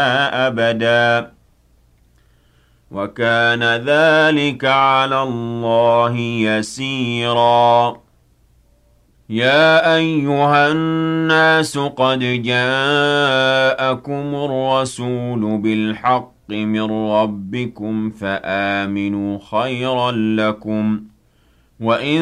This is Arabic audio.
أبدا وكان ذلك على الله يسيرا يا أيها الناس قد جاءكم الرسول بالحق من ربكم فآمنوا خيرا لكم وإن